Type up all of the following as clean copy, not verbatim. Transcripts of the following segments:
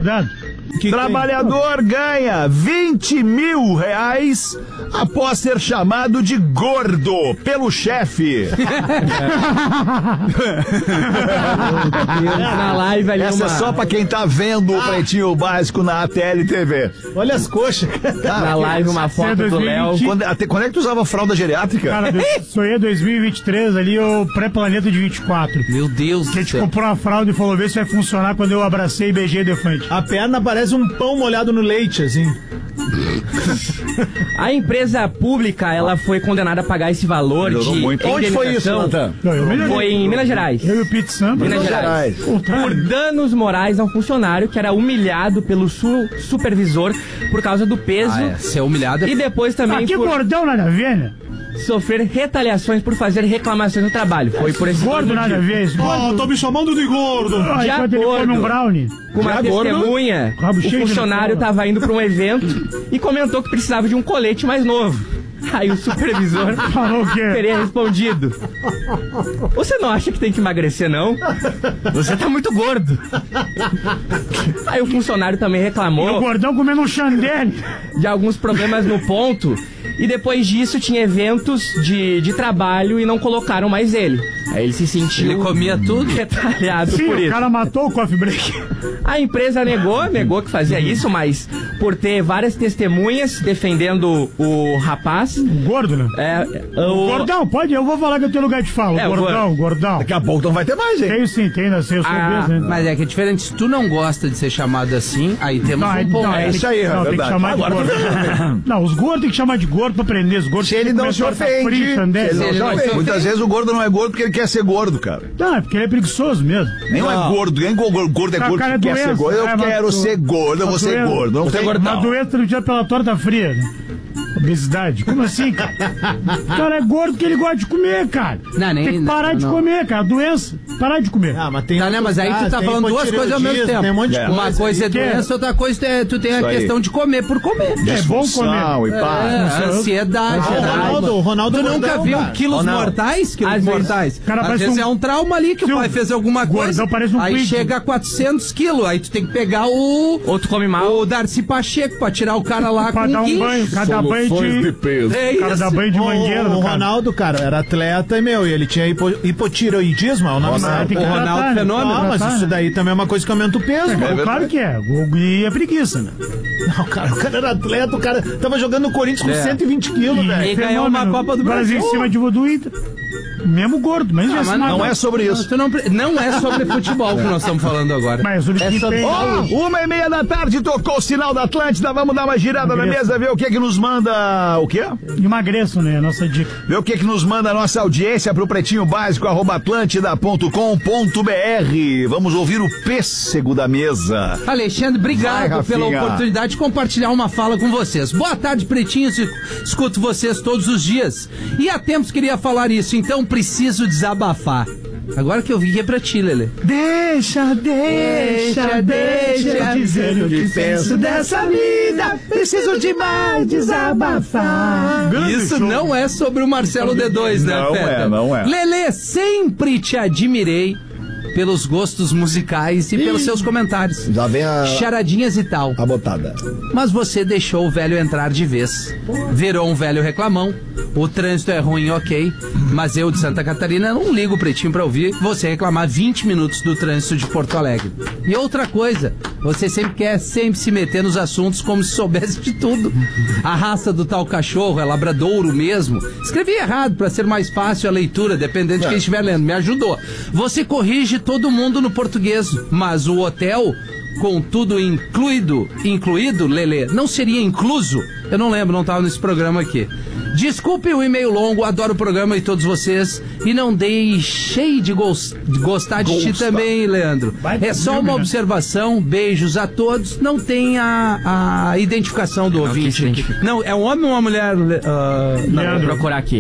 incomodado. Trabalhador ganha 20 mil reais após ser chamado de gordo pelo chefe. Na live ali. Essa é só pra quem tá vendo o Pretinho Básico na TLTV. Olha as coxas. Na live uma foto do Léo. Quando é que tu usava fralda geriátrica? Cara, sonhei 2023 ali, o pré-planeta de 24. Meu Deus Que a gente comprou uma fralda e falou, vê se vai funcionar quando eu abracei e beijei o elefante. A perna parece um pão molhado no leite, assim. A empresa pública, ela foi condenada a pagar esse valor de indenização. Onde foi isso, Natan? Foi em Minas Gerais. Eu e o Pete Sampa. Minas Gerais. Por danos morais a um funcionário que era humilhado pelo supervisor por causa do peso. Ser humilhado. E depois também Que gordão nada a ver, né? sofrer retaliações por fazer reclamações no trabalho. Foi por esse gordo nada a ver. Tô me chamando de gordo. De acordo um brownie. com uma testemunha, o funcionário estava indo para um evento e comentou que precisava de um colete mais novo. Aí o supervisor falou o quê? Teria respondido: você não acha que tem que emagrecer, não? Você tá muito gordo. Aí o funcionário também reclamou. E o gordão comendo um chandelle. De alguns problemas no ponto. E depois disso tinha eventos de trabalho e não colocaram mais ele. Aí ele se sentiu... Ele comia tudo? Retalhado por isso. O cara matou o coffee break. A empresa negou que fazia isso, mas por ter várias testemunhas defendendo o rapaz... Gordo, né? Gordão, pode? Eu vou falar que eu tenho lugar de fala. Gordão. Daqui a pouco não vai ter mais, hein? Tenho sim, tenho, eu sou obeso, né? Mas é que é diferente, se tu não gosta de ser chamado assim, aí temos um ponto. É isso aí, não, tem que chamar de gordo. Não, os gordos tem que chamar de gordo pra prender os gordos. Se ele não se ofende. Muitas vezes o gordo não é gordo porque ele quer ser gordo, cara. Não, é porque ele é preguiçoso mesmo. Nem é gordo, nem gordo é gordo que quer ser gordo. Eu quero ser gordo, eu vou ser gordo. Não tem uma doença no dia pela torta fria, né? Obesidade? Como assim, cara? O cara é gordo porque ele gosta de comer, cara. Tem que parar de comer, cara. Doença. Parar de comer. Ah, mas tem. Tá, né? Mas aí tu tá falando duas coisas ao mesmo tempo. Tem um monte de Uma coisa é doença, outra coisa é tu tem a questão de comer por comer. É bom comer. Ansiedade. O Ronaldo tu nunca viu quilos mortais? Quilos mortais. Às vezes é um trauma ali que o pai fez alguma coisa. Aí chega a 400 quilos. Aí tu tem que pegar o... Outro come mal. O Darcy Pacheco pra tirar o cara lá pra com dar um banho. Cada banho de peso. O cara dá banho de mangueira. O Ronaldo, cara, era atleta e ele tinha hipotireoidismo. O Ronaldo fenômeno. Não, mas isso daí também é uma coisa que aumenta o peso. Claro que é. E é preguiça, né? Não, cara, o cara era atleta, o cara tava jogando no Corinthians com 120 quilos, velho. E ganhou uma Copa do Brasil. Em cima de do Inter. Mesmo gordo, mas não é sobre isso. Não é sobre futebol que nós estamos falando agora. Mas sobre 1h30 da tarde, tocou o sinal da Atlântida. Vamos dar uma girada na mesa, ver o que nos manda. O quê? Emagreçam, né? A nossa dica. Ver o que nos manda a nossa audiência pro pretinho básico @atlantida.com.br. Vamos ouvir o pêssego da mesa. Alexandre, obrigado pela oportunidade de compartilhar uma fala com vocês. Boa tarde, pretinhos. Escuto vocês todos os dias. E há tempos queria falar isso, então preciso desabafar. Agora que eu vi que é pra ti, Lelê. Deixa dizer o que penso dessa vida. Preciso demais desabafar. Isso não é sobre o Marcelo D2, né, Não é. Lelê, sempre te admirei pelos gostos musicais e pelos seus comentários. Já vem charadinhas e tal. A botada. Mas você deixou o velho entrar de vez. Virou um velho reclamão. O trânsito é ruim, ok. Mas eu de Santa Catarina não ligo o pretinho pra ouvir você reclamar 20 minutos do trânsito de Porto Alegre. E outra coisa, você sempre quer se meter nos assuntos como se soubesse de tudo. A raça do tal cachorro é labradouro mesmo. Escrevi errado pra ser mais fácil a leitura, dependendo de quem estiver lendo. Me ajudou. Você corrige todo mundo no português, mas o hotel, com tudo incluído, Lelê, não seria incluso? Eu não lembro, não estava nesse programa aqui. Desculpe o e-mail longo, adoro o programa e todos vocês. E não deixei de gostar de ti também, Leandro. É só uma observação, beijos a todos. Não tem a identificação do ouvinte. Não, é um homem ou uma mulher? Leandro. Vou procurar aqui.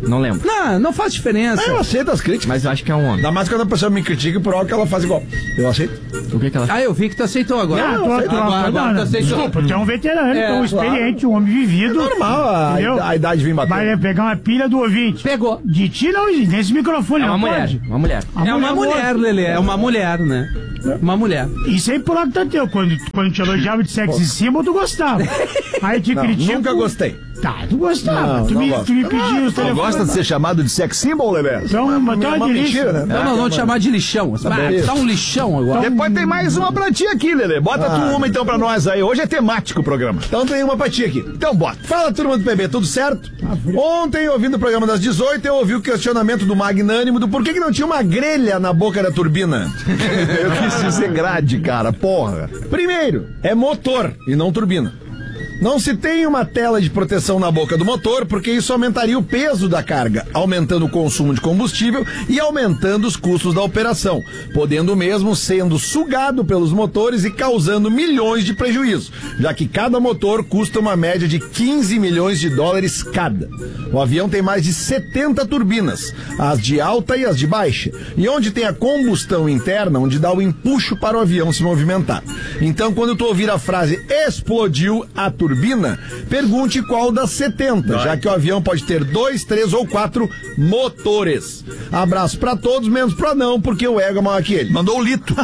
Não lembro. Não faz diferença. Eu aceito as críticas. Mas eu acho que é um homem. Ainda mais quando a pessoa me critica por algo que ela faz igual. Eu aceito. O que ela... Eu vi que tu aceitou agora. Agora tu aceitou. Desculpa, tu é um veterano, um experiente, um homem vivido. É normal a idade vir bater. Vai pegar uma pilha do ouvinte. Pegou. De ti não, nesse microfone. É uma mulher. Pode. Uma mulher. É uma mulher, Lelê. É uma mulher, né? Uma mulher. Isso aí por que tá teu. Quando te elogiava de sexo em cima, tu gostava. Aí te critico. Nunca gostei. Tá, tu gostava. Não, tu me pediu os Tu telefones. gosta de ser chamado de sex symbol, Lelê? Então, uma delícia. Né? Não, vamos te chamar de lixão. Tá um lixão agora. Depois tem mais uma pra ti aqui, Lelê. Bota tu uma então pra nós aí. Hoje é temático o programa. Então tem uma pra ti aqui. Então bota. Fala, turma do PB, tudo certo? Ontem, ouvindo o programa das 18, eu ouvi o questionamento do Magnânimo do porquê que não tinha uma grelha na boca da turbina. Eu quis dizer grade, cara. Porra. Primeiro, é motor e não turbina. Não se tem uma tela de proteção na boca do motor, porque isso aumentaria o peso da carga, aumentando o consumo de combustível e aumentando os custos da operação, podendo mesmo sendo sugado pelos motores e causando milhões de prejuízo, já que cada motor custa uma média de 15 milhões de dólares cada. O avião tem mais de 70 turbinas, as de alta e as de baixa, e onde tem a combustão interna, onde dá o empuxo para o avião se movimentar. Então, quando tu ouvir a frase explodiu a turbina, pergunte qual das 70, já que o avião pode ter 2, 3 ou 4 motores. Abraço pra todos, menos pra não, porque o ego é maior que ele. Mandou o Lito.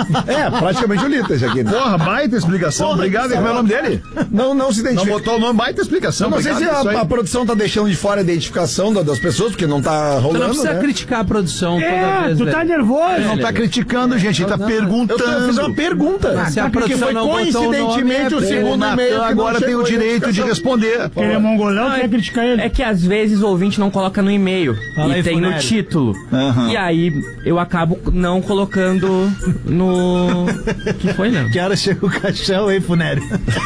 É, praticamente o Lito esse aqui, né? Porra, baita explicação. Obrigado. Como é o nome dele? Não se identifica. Não botou o nome, baita explicação. Não sei se a produção tá deixando de fora a identificação das pessoas, porque não tá rolando, Tu não precisa criticar a produção toda vez. Tu tá nervoso. Não tá criticando, gente. Ele tá perguntando. Eu fiz uma pergunta. Se a porque produção foi não botou coincidentemente o segundo e-mail que agora tem o direito de responder. Ele é mongolão, quer criticar ele. É que às vezes o ouvinte não coloca no e-mail e tem no título. E aí eu acabo não colocando no... Que foi, né? Que hora chega o caixão, hein, Funério?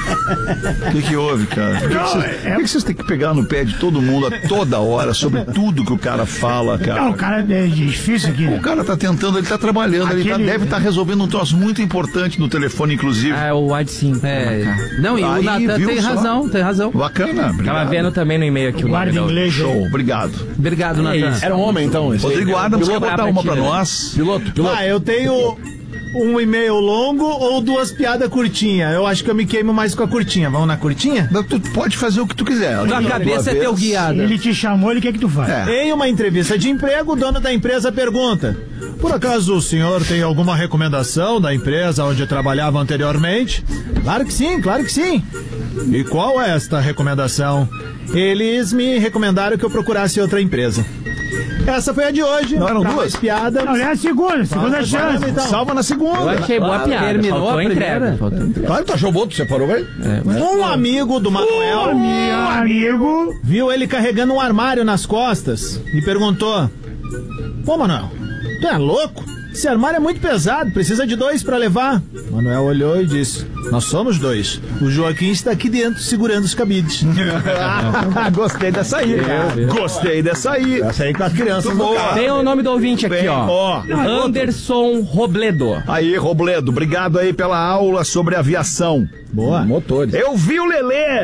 O que houve, cara? Por que vocês têm que pegar no pé de todo mundo a toda hora sobre tudo que o cara fala, cara? Não, o cara é difícil aqui. O cara tá tentando, ele tá trabalhando, ele deve estar resolvendo um troço muito importante no telefone, inclusive. Ah, o Wide sim. Não, e o Natan tem razão, tem razão. Bacana, obrigado. Tava vendo também no e-mail aqui o Guarda inglês. Show, obrigado. Obrigado, Natan. Era um homem, então. Rodrigo Adams quer botar uma pra nós. Piloto. Eu tenho um e-mail longo ou 2 piadas curtinhas. Eu acho que eu me queimo mais com a curtinha. Vamos na curtinha? Tu pode fazer o que tu quiser. Tua cabeça é teu guiado. Ele te chamou, ele quer que tu faça. Em uma entrevista de emprego, o dono da empresa pergunta: por acaso o senhor tem alguma recomendação da empresa onde trabalhava anteriormente? Claro que sim, claro que sim. E qual é esta recomendação? Eles me recomendaram que eu procurasse outra empresa. Essa foi a de hoje. Não eram duas? Piadas. Não, é a segunda chance. Então. Salva na segunda. Eu achei boa piada. Terminou Faltou a entrega. primeira. Claro, tu achou bom, tu separou, velho? Um amigo do Manuel, Meu amigo. viu ele carregando um armário nas costas e perguntou: pô, Manuel, tu é louco? Esse armário é muito pesado, precisa de 2 pra levar. Manuel olhou e disse: nós somos 2. O Joaquim está aqui dentro segurando os cabides. Gostei dessa aí. Gostei dessa aí. Essa aí com as crianças no carro. Tem o nome do ouvinte aqui, ó. Anderson Robledo. Aí, Robledo, obrigado aí pela aula sobre aviação. Boa. Motores. Eu vi o Lelê.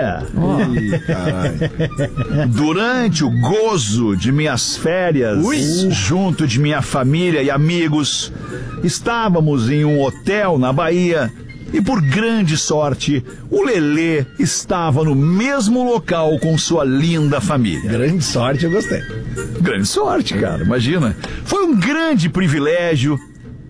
Durante o gozo de minhas férias, junto de minha família e amigos, estávamos em um hotel na Bahia e, por grande sorte, o Lelê estava no mesmo local com sua linda família. Grande sorte, eu gostei. Grande sorte, cara, imagina. Foi um grande privilégio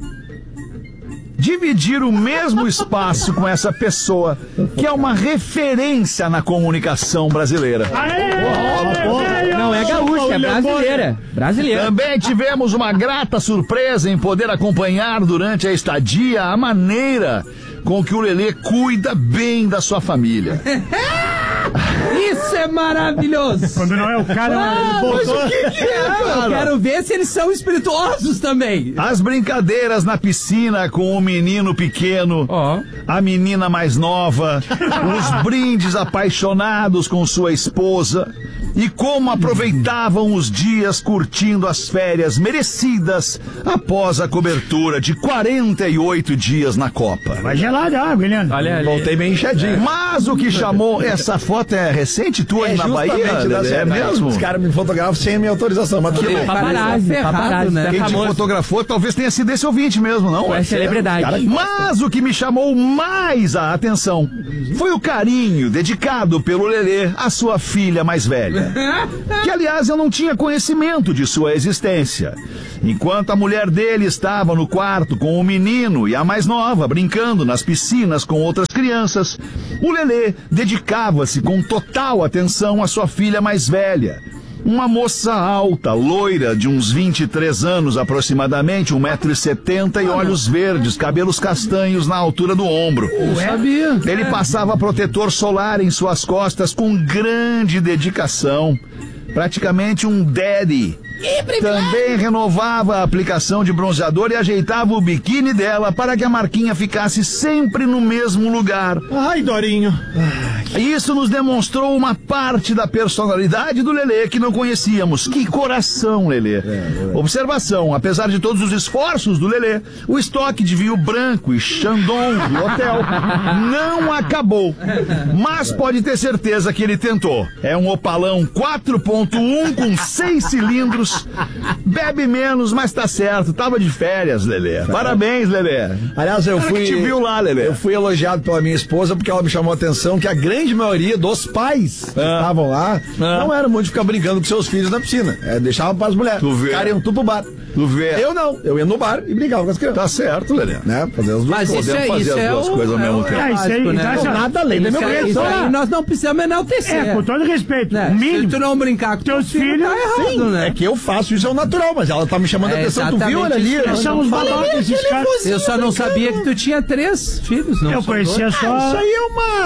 dividir o mesmo espaço com essa pessoa que é uma referência na comunicação brasileira. Não é gaúcha, é brasileira. Brasileira. Também tivemos uma grata surpresa em poder acompanhar durante a estadia a maneira com que o Lelê cuida bem da sua família. Isso é maravilhoso. Quando não é o cara, Mas o que é, cara? Eu quero ver se eles são espirituosos também. As brincadeiras na piscina com o menino pequeno, a menina mais nova, os brindes apaixonados com sua esposa e como aproveitavam os dias curtindo as férias merecidas após a cobertura de 48 dias na Copa. Vai gelada a água, Helena. Olha ali. Voltei bem inchadinho. Mas o que chamou... Essa foto é recente tua aí na Bahia? É mesmo? Os caras me fotografam sem a minha autorização, mas tudo bem. Paparazzi, né? Quem te fotografou talvez tenha sido esse ouvinte mesmo, não? É celebridade. Mas o que me chamou mais a atenção foi o carinho dedicado pelo Lelê à sua filha mais velha. Que, aliás, eu não tinha conhecimento de sua existência. Enquanto a mulher dele estava no quarto com o menino e a mais nova brincando nas piscinas com outras crianças, o Lelê dedicava-se com total atenção à sua filha mais velha. Uma moça alta, loira, de uns 23 anos aproximadamente, 1,70 m e olhos verdes, cabelos castanhos na altura do ombro. Eu sabia. Ele passava protetor solar em suas costas com grande dedicação. Praticamente um daddy. Também renovava a aplicação de bronzeador e ajeitava o biquíni dela para que a marquinha ficasse sempre no mesmo lugar. Ai, Dorinho. Isso nos demonstrou uma parte da personalidade do Lelê que não conhecíamos. Que coração, Lelê. Observação, apesar de todos os esforços do Lelê, o estoque de vinho branco e Chandon do hotel não acabou. Mas pode ter certeza que ele tentou. É um Opalão 4.1 com 6 cilindros. Bebe menos, mas tá certo. Tava de férias, Lelê. Parabéns, Lelê. Aliás, eu Ela fui. que te viu lá, Lelê. Eu fui elogiado pela minha esposa porque ela me chamou a atenção que a grande maioria dos pais que estavam lá não era muito ficar brincando com seus filhos na piscina. Deixavam para as mulheres. Tu vê. Os caras iam tudo pro bar. Tu vê. Eu não. Eu ia no bar e brincava com as crianças. Tá certo, Lelê. Né? Fazer as duas Mas coisas. isso Podemos fazer as duas coisas ao mesmo tempo. Isso aí, Básico, né? tá, Não, nada além da minha Isso obrigação. aí nós não precisamos enaltecer. com todo respeito. Né? O mínimo. Se tu não brincar com Teus filhos, tá errado, Sim, né? é que eu faço isso, é o natural, mas ela tá me chamando a É atenção. Tu viu exatamente ela ali? isso. Eu São não os falei babacas, nem esses que ele caras. fosse Eu só não sabia que tu tinha 3 filhos, não Eu só conhecia dois. só. Isso aí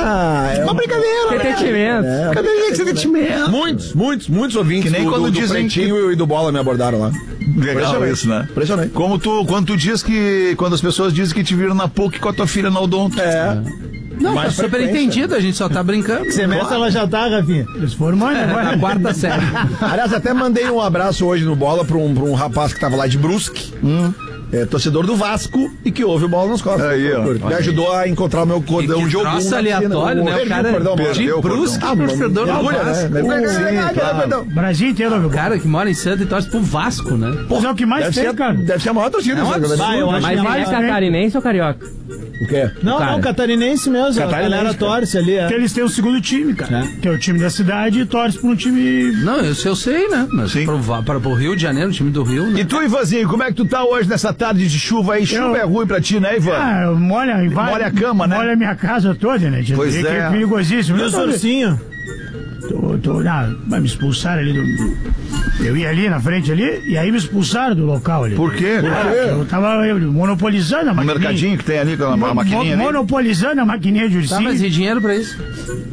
é uma brincadeira. Sentimento. Cadê esse sentimento? Muitos ouvintes Que nem do, quando do dizem Pretinho e do Bola me abordaram lá. Legal isso, né? Impressionante. Quando tu diz que... Quando as pessoas dizem que te viram na PUC com a tua filha na Odonto. Não, Mais tá super frequência. entendido, a gente só tá brincando. Semestre ela já tá, Rafinha. Eles formando agora. Na quarta série. Aliás, até mandei um abraço hoje no Bola pra um rapaz que tava lá de Brusque. Torcedor do Vasco e que ouve o Bola nas costas. Aí, ó. Me ajudou a encontrar o meu cordão de ogum. Troço aleatório, né? O cara Perdeu o Brusque, cordão. torcedor do Vasco. claro. Brasil inteiro, meu. O cara que mora em Santa e torce pro Vasco, né? Mas é o que mais Deve tem, ser, cara. deve ser a maior torcida. É um dessa absurdo. galera. eu acho Mas que ele é mais tem. catarinense ou carioca? O quê? Não, Cara. não, catarinense mesmo. Catarinense, a galera cara. torce ali. Porque eles têm o segundo time, cara. Que é o time da cidade e torce pra um time. Não, eu sei, né? Mas Sim. pro Rio de Janeiro, o time do Rio, né? E tu, Ivanzinho, como é que tu tá hoje nessa tarde de chuva aí? Chuva é ruim pra ti, né, Ivan? Ah, molha Molha a cama, né? Molha a minha casa toda, né? tia? Pois Que é. é perigosíssimo. E os ursinhos? Vai me expulsar ali Eu ia ali na frente ali, e aí me expulsaram do local ali. Por quê? Eu tava monopolizando a No maquininha. mercadinho que tem ali com a maquininha ali. Monopolizando a maquininha de Tá, ursinho. mas e dinheiro pra isso?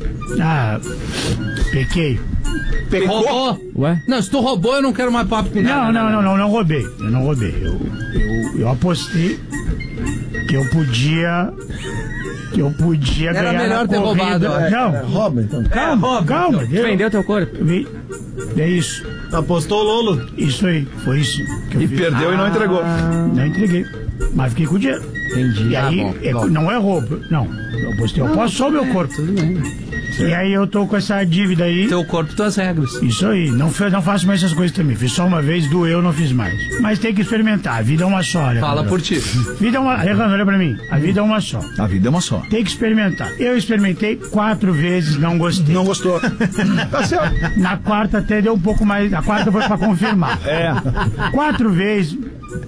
Pequei. Roubou? Ué? Não, se tu roubou, eu não quero mais papo com nada. Não roubei. Eu não roubei. Eu apostei que eu podia Era ganhar melhor na ter corrida. roubado, eu acho. Não, Rouba, então. calma. Vendeu teu corpo. É isso. Apostou o Lolo. Isso aí. Foi isso que eu E fiz. perdeu e não entregou. Não entreguei. Mas fiquei com o dinheiro. Entendi. E aí, não é roubo. Não. Eu apostei. Eu posso só o meu corpo. Tudo bem. E aí eu tô com essa dívida aí. Teu corpo, tuas regras. Isso aí, não faço mais essas coisas também. Fiz só uma vez, doeu, não fiz mais. Mas tem que experimentar, a vida é uma só, Alejandro. Fala por ti. Vida é uma. Alejandro, olha pra mim. A vida é uma só. A vida é uma só. Tem que experimentar. Eu experimentei 4 vezes, não gostei. Não gostou. Tá certo. Na quarta até deu um pouco mais. A quarta foi pra confirmar. 4 vezes.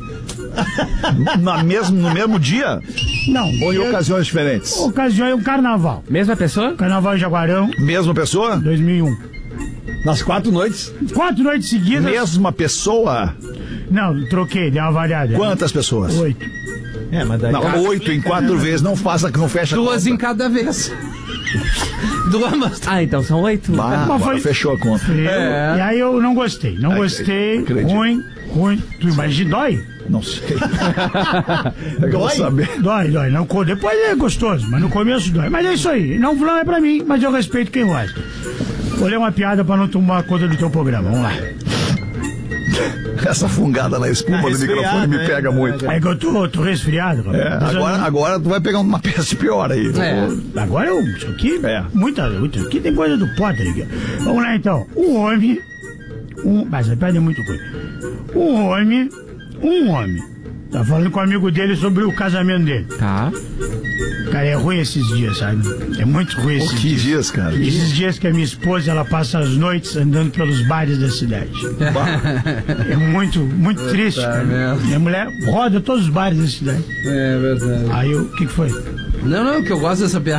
No mesmo dia? Não. Ou em ocasiões diferentes? Ocasião é um carnaval. Mesma pessoa? Carnaval em Jaguarão, Mesma pessoa? 2001. Nas 4 noites. 4 noites seguidas. Mesma pessoa? Não, troquei, dei uma variada. Quantas pessoas? 8. Mas daí. Não, 8 em 4 vezes. Não fecha a 2 conta. em cada vez. 2. Ah, então são 8. Ah, Mas agora foi- fechou a conta. E aí eu não gostei. Não gostei. acredito. Ruim. Tu imagina, dói? Não sei. É que eu vou saber. Dói. Não, depois é gostoso, mas no começo dói. Mas é isso aí. Não é pra mim, mas eu respeito quem gosta. Vou ler uma piada pra não tomar conta do teu programa. Vamos lá. Essa fungada na espuma do microfone me pega muito. É que eu tô resfriado, cara. Agora tu vai pegar uma peste pior aí. Agora isso aqui, isso aqui tem coisa do Potter aqui. Vamos lá então. Mas essa piada é muito ruim. Um homem, tá falando com o amigo dele sobre o casamento dele. Tá. Cara, é ruim esses dias, sabe? É muito ruim esses dias. Que dias, cara? Esses dias que a minha esposa, ela passa as noites andando pelos bares da cidade. É muito, muito triste, cara. Minha mulher roda todos os bares da cidade. É verdade. Aí, o que foi? Não, que eu gosto dessa piada.